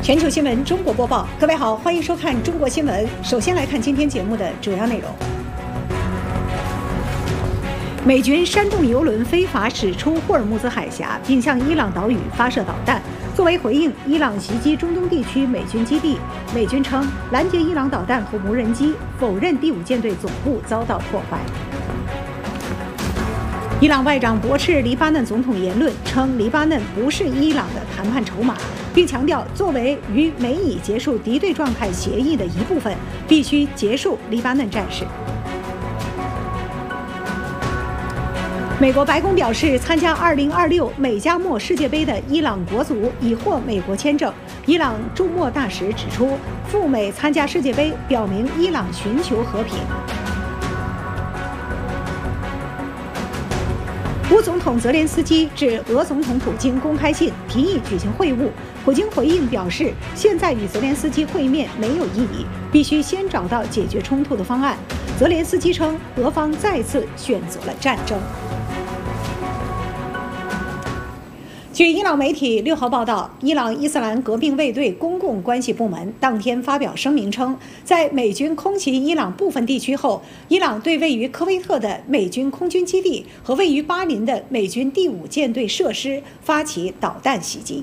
全球新闻中国播报，各位好，欢迎收看中国新闻。首先来看今天节目的主要内容。美军煽动油轮非法驶出霍尔木兹海峡，并向伊朗岛屿发射导弹。作为回应伊朗袭击中东地区美军基地，美军称拦截伊朗导弹和无人机，否认第5舰队总部遭到破坏。伊朗外长驳斥黎巴嫩总统言论，称黎巴嫩不是伊朗的谈判筹码，并强调作为与美以结束敌对状态协议的一部分，必须结束黎巴嫩战事。美国白宫表示，参加2026美加墨世界杯的伊朗国足已获美国签证。伊朗驻墨大使指出，赴美参加世界杯表明伊朗寻求和平。乌总统泽连斯基致俄总统普京公开信，提议举行会晤。普京回应表示，现在与泽连斯基会面没有意义，必须先找到解决冲突的方案。泽连斯基称，俄方再次选择了战争。据伊朗媒体6号报道，伊朗伊斯兰革命卫队公共关系部门当天发表声明称，在美军空袭伊朗部分地区后，伊朗对位于科威特的美军空军基地和位于巴林的美军第5舰队设施发起导弹袭击。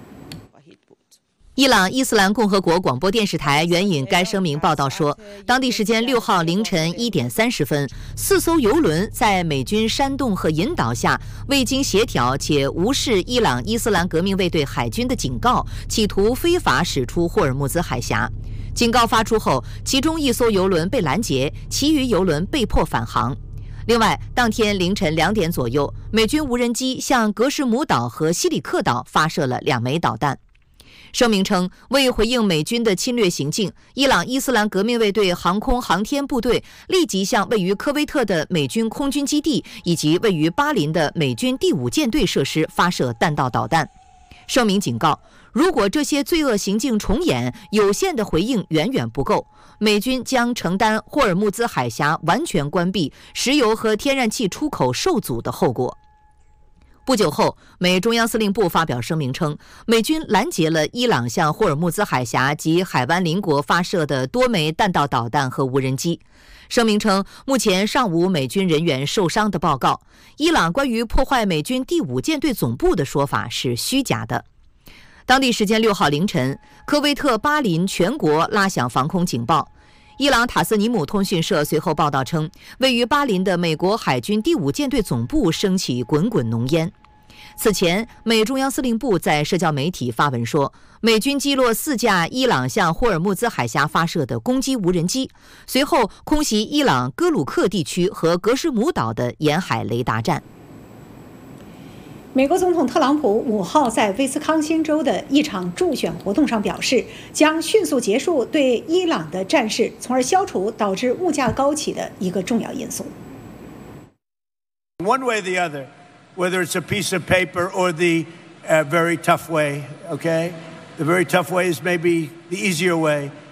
伊朗伊斯兰共和国广播电视台援引该声明报道说，当地时间6号凌晨1点30分，4艘油轮在美军煽动和引导下，未经协调且无视伊朗伊斯兰革命卫队海军的警告，企图非法驶出霍尔木兹海峡。警告发出后，其中1艘油轮被拦截，其余油轮被迫返航。另外，当天凌晨2点左右，美军无人机向格什姆岛和西里克岛发射了2枚导弹。声明称，为回应美军的侵略行径，伊朗伊斯兰革命卫队航空航天部队立即向位于科威特的美军空军基地以及位于巴林的美军第5舰队设施发射弹道导弹。声明警告，如果这些罪恶行径重演，有限的回应远远不够，美军将承担霍尔木兹海峡完全关闭、石油和天然气出口受阻的后果。不久后，美中央司令部发表声明称，美军拦截了伊朗向霍尔木兹海峡及海湾邻国发射的多枚弹道导弹和无人机。声明称，目前尚无美军人员受伤的报告。伊朗关于破坏美军第5舰队总部的说法是虚假的。当地时间6号凌晨，科威特巴林全国拉响防空警报。伊朗塔斯尼姆通讯社随后报道称，位于巴林的美国海军第5舰队总部升起滚滚浓烟。此前，美中央司令部在社交媒体发文说，美军击落4架伊朗向霍尔木兹海峡发射的攻击无人机，随后空袭伊朗哥鲁克地区和格什姆岛的沿海雷达站。 美国总统特朗普5号在威斯康星州的一场助选活动上表示，将迅速结束对伊朗的战事，从而消除导致物价高企的一个重要因素。 One way or the other, whether it's a piece of paper or the very tough way, okay? The very tough way is maybe the easier way.